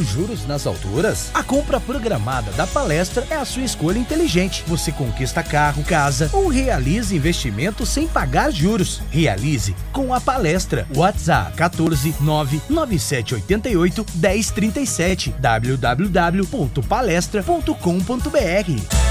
os juros nas alturas? A compra programada da Palestra é a sua escolha inteligente. Você conquista carro, casa ou realiza investimento sem pagar juros. Realize com a Palestra. WhatsApp 14 99788 1037 www.palestra.com.br.